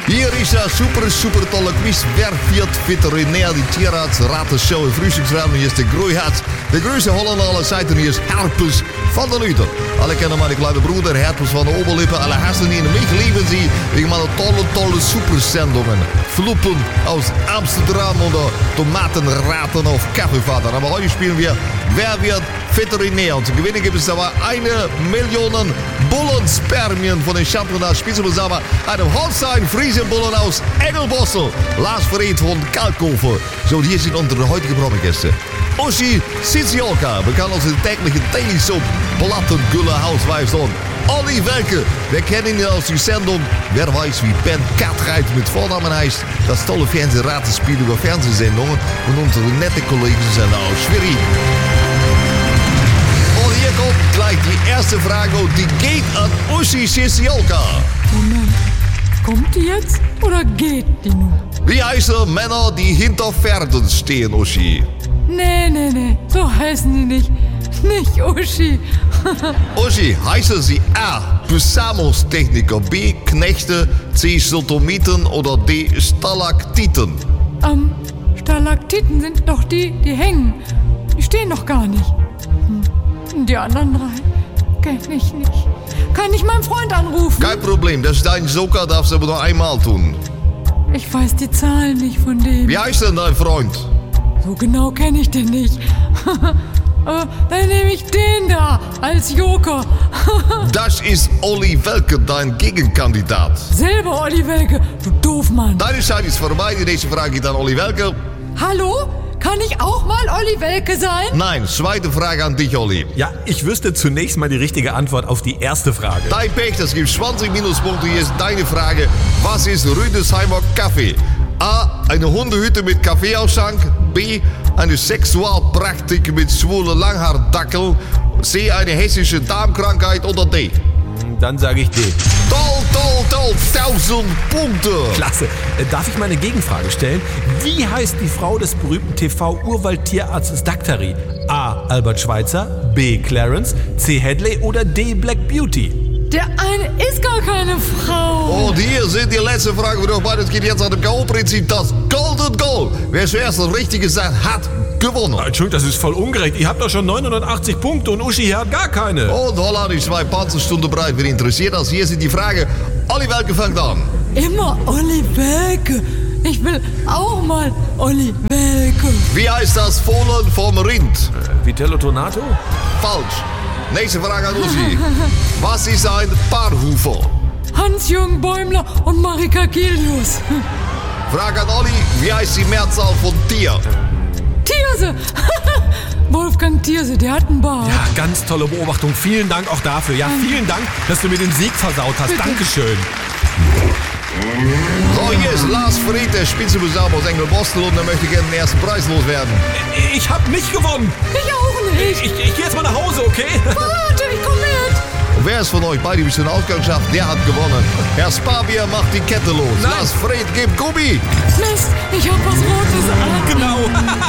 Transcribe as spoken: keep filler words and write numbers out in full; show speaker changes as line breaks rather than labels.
Hier ist der super, super tolle Quiz. Wer wird Veterinär, die Tierarzt, Ratenshow und Frühstücksraum. Hier ist der Groeiharz. Der größte Holländer aller Zeiten. Hier ist Herpes van der Luther. Alle kennen meine kleine Bruder, Herpes van der Oberlippe. Alle Hassen in mich lieben sie. Ich meine tolle, tolle Supersendungen. Fluppen aus Amsterdam oder Tomatenraten auf Kaffeevater. Aber heute spielen wir Wer wird Veterinär? Und zu gewinnen gibt es aber eine Million Bullenspermien von den Championats Spitzenbesammer. Einem Holstein-Friesen-Bullen aus Engelbossel. Lars Verriet von Kalkofen. So, hier sind unsere heutige Prommengäste. Uschi Siziolka, bekannt als de tägliche Daily Soap, Plattengülle Hauswijs und Olli Welke. Wir kennen ihn aus die Sendung Wer weiß wie Ben Katreit mit Vornamen heißt. Das tolle Fernsehratenspiel über Fernsehsendungen und unsere nette Kollegen sind aus Schwerin. Und hier kommt gleich die erste Frage und die geht an Uschi Siziolka.
Moment, kommt die jetzt oder geht die nun?
Wie heißen Männer, die hinter Pferden stehen, Uschi?
Nee, nee, nee, so heißen die nicht. Nicht Uschi.
Uschi, heißen sie A. Besamungstechniker, B. Knechte, C. Sodomiten oder D. Stalaktiten?
Ähm, Stalaktiten sind doch die, die hängen. Die stehen doch gar nicht. Hm. Die anderen drei kenn ich nicht. Kann ich meinen Freund anrufen?
Kein Problem, das ist dein Joker, darfst du aber nur einmal tun.
Ich weiß die Zahlen nicht von dem.
Wie heißt denn dein Freund?
So genau kenne ich den nicht. äh, dann nehme ich den da als Joker.
Das ist Olli Welke, dein Gegenkandidat.
Selber Olli Welke, du Doofmann.
Deine Zeit ist vorbei, die nächste Frage geht an Olli Welke.
Hallo? Kann ich auch mal Olli Welke sein?
Nein, zweite Frage an dich, Olli.
Ja, ich wüsste zunächst mal die richtige Antwort auf die erste Frage.
Dein Pech, das gibt zwanzig Minuspunkte. Hier ist deine Frage. Was ist Rüdesheimer Kaffee? A. Eine Hundehütte mit Kaffeeausschank. B. Eine Sexualpraktik mit schwule Langhaardackel. C. Eine hessische Darmkrankheit oder D?
Dann sage ich D.
Toll, toll, toll. tausend Punkte.
Klasse. Äh, Darf ich mal eine Gegenfrage stellen? Wie heißt die Frau des berühmten T V-Urwaldtierarztes Daktari? A. Albert Schweitzer, B. Clarence, C. Hadley oder D. Black Beauty?
Der eine ist gar keine Frau.
Und hier sind die letzte Frage für euch. Das geht jetzt an dem K O-Prinzip. Das Golden Goal. Wer zuerst das Richtige sagt, hat gewonnen.
Entschuldigung, das ist voll ungerecht. Ihr habt doch schon neunhundertachtzig Punkte und Uschi hier hat gar keine.
Und Holland ist zwei Panzerstunden bereit. Wer interessiert das? Hier sind die Fragen. Olli Welke fängt an.
Immer Olli Welke. Ich will auch mal Olli Welke.
Wie heißt das Fohlen vom Rind?
Äh, Vitello Tonato?
Falsch. Nächste Frage an Uschi. Was ist ein Paarhufer?
Hans-Jürgen Bäumler und Marika Kilius.
Frage an Olli. Wie heißt die Mehrzahl von Tier?
Thierse. Wolfgang Thierse, der hat einen Bart.
Ja, ganz tolle Beobachtung. Vielen Dank auch dafür. Ja, vielen Dank, dass du mir den Sieg versaut hast.
Bitte.
Dankeschön.
So, hier ist Lars Verriet, der Spitzenbesammer aus Engelbossel und er möchte gerne den ersten Preis loswerden.
Ich hab nicht gewonnen.
Ich auch nicht.
Ich, ich geh jetzt mal nach Hause, okay?
Warte, ich komm mit.
Und wer es von euch beide bis zum Ausgang schafft, der hat gewonnen. Herr Spabier macht die Kette los.
Nein.
Lars Verriet gibt Gummi.
Mist, ich hab was Rotes an.
Genau.